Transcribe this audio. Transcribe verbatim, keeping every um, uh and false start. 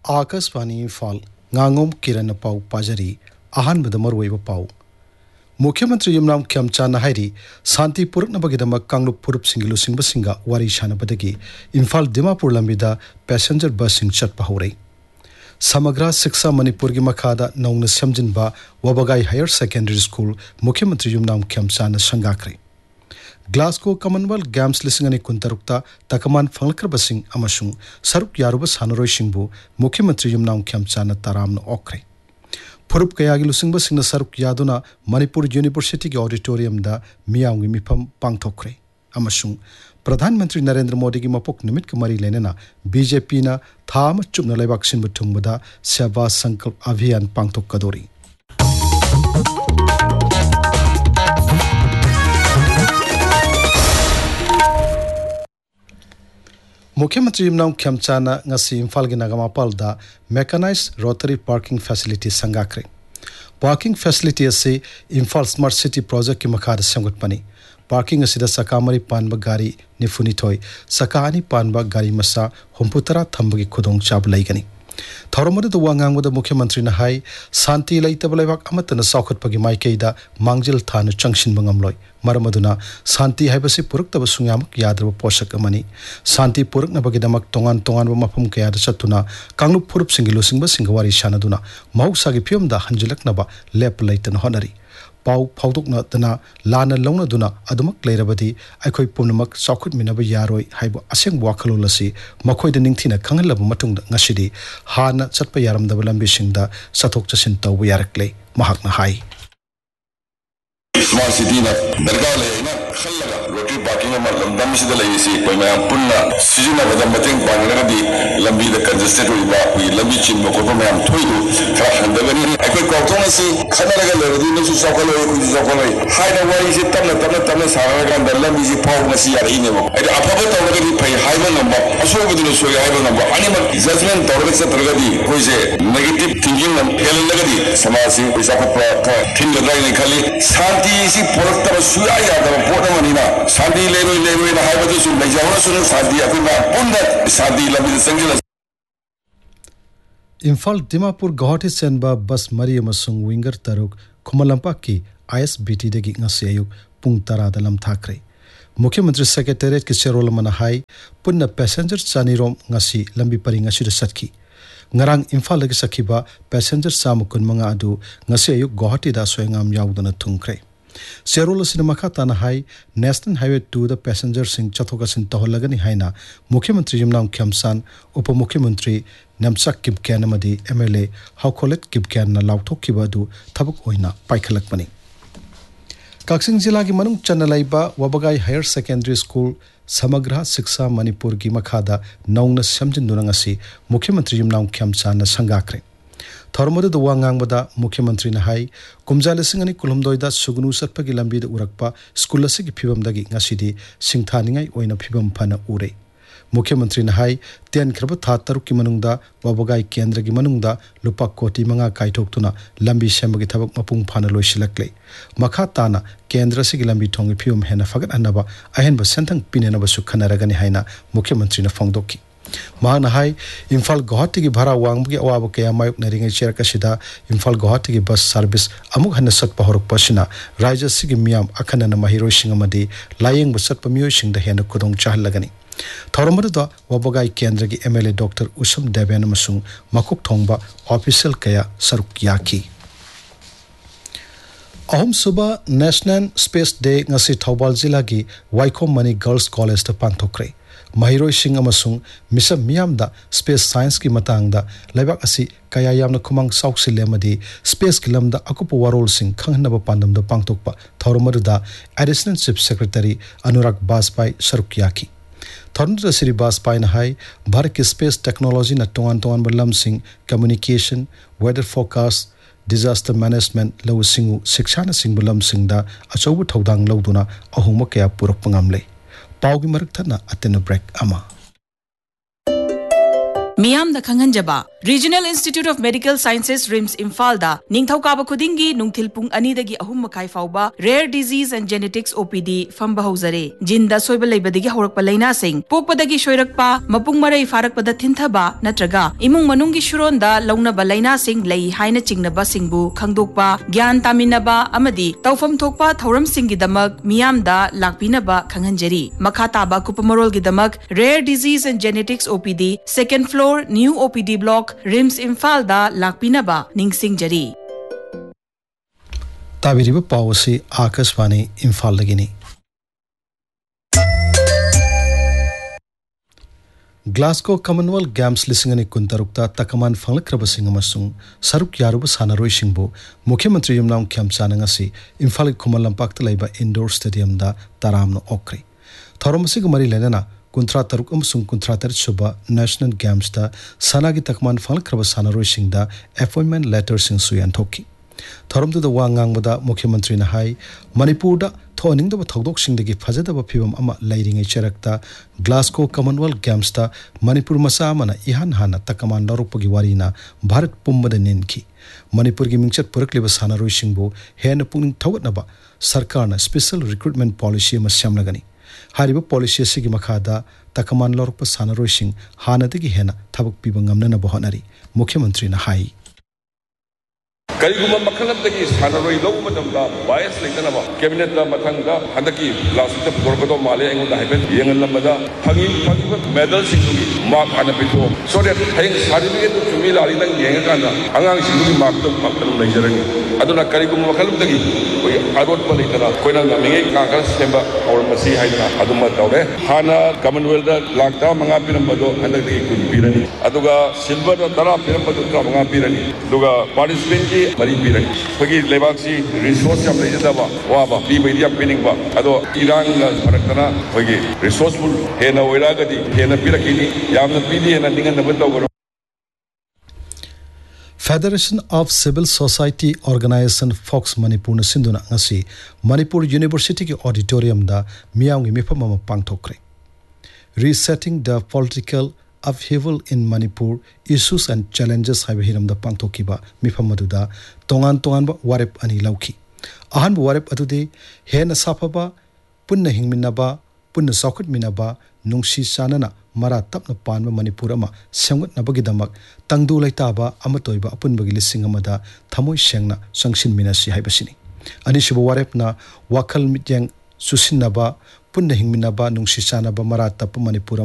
आकाशवाणी इम्फाल nganगोम किरण पाउ पाजरी आहान बदमर पाउ मुख्यमंत्री युमनाम खेमचाना हाइरी शांति पुरकनबगिदमक कांगलुप पुरुप सिंगिलु सिंगबा सिंगा वारी शानबदगी इम्फाल दिमापुर लंबिदा पैसेंजर बस सिंग चटपा हौरै समग्र शिक्षा मणिपुर की मखादा नौन सेमजिनबा वबगाई हायर सेकेंडरी स्कूल मुख्यमंत्री युमनाम खेमचाना संगाख्रे ग्लासगो कॉमनवेल्थ गेम्स लिसिंगनी कुंतरुक्ता तकमान फंगलक्रबसिंग अमसुंग सरुक यारुब सानरोइसिंगबु मुख्यमंत्री युमनाम खेमचाना तारामन ओख्रे फुरुप कयागी लुसिंगबा सिंगना सरुक यादुना मणिपुर यूनिवर्सिटी के ऑडिटोरियम दा मियावंगी मिफम पांगथोख्रे अमसुंग प्रधानमंत्री नरेंद्र मोदी की मपोक निमित के मरी लेनेना बीजेपी ना थाम चुपना लेबाक सिंबु थुंगबदा सेवा संकल्प अभियान पांगथोकदोरी मुख्यमंत्री युमनाम खेमचाना ngasi इम्फाल की नागामापाल दा mechanised rotary parking facility संगाख्रे parking facility असे इम्फाल स्मार्ट सिटी प्रोजेक्ट की मखाद सेमगुटपनी पार्किंग असिदा सकामरी पानबा गाड़ी निफुनिथोय सकानी पानबा गाड़ी मसा हुंपुतरा थंबगी खुदोंग चाब लैगनी थौरमद वांगांगबद मुख्यमंत्री ना हाई शांति लैतब लेबाक अमतन साउखटपगी माइकेदा मांगजिल थानु चंगसिनबा ngamloi मरमदुना शांति हाइबसे पुरक्तब सुंगामक याद्रब पोषक अमनी शांति पुरकनबगिदमक तोंगान तोंगान मफम कयाद चतुना कांगलुप फुरुप सिंगिलु सिंगबा सिंगवारी शानदुना मौसागी फियमदा हंजिलकनबा लेप लैतन होनरी पाउ फाउदोकनदना लाना लौनदुना अदुमक लैरबदी अखोय पुनमक साउखटमिनबा यारोय हाइबो असेंग वाखलोलसी मखोयद निंगथिना खंगलब मतुंगदा ngashidi हाना चटपा यारमदब लंबिसिंगदा सथोक चसिन तौब यारकले महाकना हाई स्मार्ट सिटी ना दरगाह लेना खल्लगा रोटरी पार्किंग में लंदम से लेसी कोई मैं पुन्ना सीजन में दम मतेंग पांगना दी लंबी द कंजेस्टेड हुई बा हुई लंबी चिन में को मैं हम थोड़ी दो खरा हंदगनी कोई कोटों में से खनरगा लेरदी ने सौकल होय कुछ सौकल होय हाय ना वारी से तमना तमना तमना सारागा लंबी से पाव में से यार इने वो अरे अफब तौरगदी फै हाय में नंबर असोबदुन सोय हाय में नंबर अनिमल जजमेंट तौरग से तरगदी कोई से नेगेटिव थिंकिंग में हेल लगदी समाज से पैसा को थिंग गदाई खाली शांति इसी पुरक्तब सुया यादव पोटमनीना शांति लेरोय लेरोय ना हाइबदु सु लैजावना सुन शांति अकुना पुंदा शांति लंबी संगिल इम्फाल दिमापुर गुवाहाटी सेनबा बस मरी अमसुंग विंगर तरुक खुमलंपाक की आईएसबीटी दगी ngasi ayuk पुंग तरादा लमथाख्रे मुख्यमंत्री सेक्रेटेरिएट की चेरोल मना हाई पुन्ना पैसेंजर चानिरोम ngasi लंबी परी ngasi द सटकी ngarang इम्फाल लगी सखीबा पैसेंजर साम कुनमंगा अदु ngasi ayuk गुवाहाटी दा सोयंगाम यावदना थुंख्रे सेरोल सिनेमाखा ताना high national highway to the passenger Singh चथोकसिन तहलगनी हाइना मुख्यमंत्री युमनाम खेमसान उप मुख्यमंत्री नेमचक किबक्यान मदी एमएलए हाउखोलेट किबक्यान ना लाउथोकिबा दु थबक ओइना पाइखलकपनी काक्सिंग जिला की मनुंग चन्नलाइबा वबगाई हायर सेकेंडरी स्कूल समग्र शिक्षा मणिपुर की मखादा नौन समजिन्दुनंगसी मुख्यमंत्री युमनाम खेमसान संगाख्रे थौरमद वांगांगबदा मुख्यमंत्री ना हाई कुमजा लिसिंग अनि कुलुमदोइदा सुगुनु सत्पगी लंबी उरकपा स्कूल असिगी फिबमदगी ngashidi सिंगथानिंगाई ओइना फिबम फना उरे मुख्यमंत्री ना हाई तेन खरब था तरुक की मनुंगदा वबगाई केंद्र की मनुंगदा लुपा कोटी मंगा काइथोक्तुना लंबी सेमगी थबक मपुंग फाना लोइसिलकले मखा ताना केंद्र सिगी लंबी थोंगी फिबम हेना फगत अनबा अहेनबा सेंथंग पिनेनबा सुखनरगनी हाइना मुख्यमंत्री ना फोंगदोकी महाना हाई इम्फाल गुवाहाटी की भाड़ा वांगबगी अवाब कया मायुक नरिंगै चेरकसिदा इम्फाल गुवाहाटी की बस सर्विस अमुक हन सत्पा होरकपसिना राज्य सिगी मियाम अखनन महिरोइसिंग अमदी लायेंग सत्पा मियोइसिंग द हेन खुदोंग चाहलगनी थौरमद वबगाई केंद्र की MLA doctor उसम Deven मसुंग मकुक thongba official कया सरुक याकी अहम सुबह national space day ngasi Thoubal जिला की Viacom money girls college the पांथोक्रे महिरोई Singh अमसुंग मिसम मियामदा space science की मतंगदा लेबाक असि कया यामना खुमांग साउक्सिले मदी स्पेस की lambda अकुप वरोल Singh खंगनब पांदमदा पांगतोकपा थौरमरुदा additional chief secretary अनुराग बाजपाई सरुकियाकी थौरमरुदा श्री बाजपाई ना हाई भारत की स्पेस टेक्नोलॉजी ना तोंगान तोंगान बलम Singh communication weather forecast disaster management love Singh शिक्षा ना सिंह बलम सिंहदा अचौब थौदांग लौदुना अहुम कया पुरक पंगामले पाउगी मरक थना अतेन ब्रेक अमा मियाम the खंगनजबा regional institute of medical sciences RIMS Imphal दा निंगथौकाबा खुदिंगी नुंगथिल पुंग अनि दगी अहुम मखाई फाउबा rare disease and genetics OPD फंबा हौजरे जिंदा सोइबा लेबदगी हौरकपा लैना सिंग पोकपदगी सोइरकपा मपुंग मरै फारकपदा थिंथबा नत्रगा इमुंग मनुंगी शुरोंदा लौनबा लैना सिंग लೈ हाइना चिंगनबा सिंगबु खंगदोकपा ज्ञान तामिनबा अमदी तौफम थोकपा थौरम सिंगी दमक मियाम दा लाकपिनबा खंगनजरी मखा ताबा कुपमरोलगी दमक rare disease and genetics OPD second floor new OPD block RIMS Imphal दा लाकपिनबा निंगसिंगजरी ताबिरिबा पावसी Akashvani Imphal लगिनी Glasgow Commonwealth games लिसिंगनी कुंतरुक्ता तकमान फंगलक्रबसिंग अमसुंग सरुक यारुबा सानारोइसिंगबु मुख्यमंत्री Yumnam खेमचाना ngasi Imphal Khuman लंपाक्ता लैबा indoor stadium दा तरामनो ओक्रे थोरमसिग मरी लेना कुंत्रा तरुक अमसुंग कुंत्रा तरत सुबा नेशनल गेम्स दा सनागी तकमान फंगलक्रबा सानारोइसिंग दा अपॉइंटमेंट लेटर सिंग सुयान थोकी थोरमदु दा वांगांगबदा मुख्यमंत्री ना हाई मणिपुर दा थोनिंगदबा थौदोकसिंगदगी फजदबा फिबम अमा लैरिंगै चरकता ग्लासगो कॉमनवेल्थ गेम्स दा मणिपुर मसा अमना इहान हाना तकमान लौरकपगी वारीना भारत पुंबदा निनखी मणिपुर की मिंगचत पुरकलिबा सानारोइसिंगबु हेन पुंग थौगतनबा सरकारना स्पेशल रिक्रूटमेंट पॉलिसी अमा सेमलगनी हारिबा पॉलिसी असिगी मखादा तकमान लौरकपा सानारोइसिंग हानादगी हेना थबक पिबा ngamnanaba honari मुख्यमंत्री ना हाई करीगुमा मखलमदगी सानारोइ लौब मतमदा बायस लेतनबा कैबिनेट दा मथंगदा हंदकी लास्ट पुरकदो माले एंगोदा हाइबेन येंगलमदा फंगी फंगी मेडल सिंगुगी मार्क आना पितो सो दैट हेंग सर्टिफिकेट तो चुमी लारी दंग येंगकाना अंगांग सिंगुगी मार्क तो पक्कन लेजरनी अदुना करीगुमा मखलमदगी कोई आरोट पर लेतना कोइना नमिगे कांकर सेंबा और मसी हाइदना अदुमा तौरे हाना कॉमनवेल्थ दा लाखता मंगा पिरमबदो हंदकी कुन पिरनी अदुगा सिल्वर दा तरा पिरमबदो तरा मंगा पिरनी दुगा पार्टिसिपेंट मरी पीरनी फगी लेबाक्सी रिसोर्स याम लेजदबा वाबा पीबैदि याम पिनिंगबा अदो इरांग फरकतना फगी resourceful Hena ओइरागदि Hena पिरकिनी यामना पीदि Hena निंगनबा तौगरो federation of civil society organisation fox Manipur सिंधुना ngasi Manipur university के ऑडिटोरियम दा मियांगी मिफम अमा पांगथोक्रे resetting the political upheaval in Manipur issues and challenges haiba hiramda pangthokiba mifam aduda tongan tongan ba warep ani lauki ahan warep adude hena safaba punna hingminaba punna saukhat minaba nungsi sanana mara tapna panba Manipur ama semgat nabagi damak tangdu laitaba amatoiba apunbagi lising amada thamoi sengna sangsin minasi haibasini ani shiba warep na wakal mityang susinaba punna hingminaba nungsi sanaba mara tap Manipur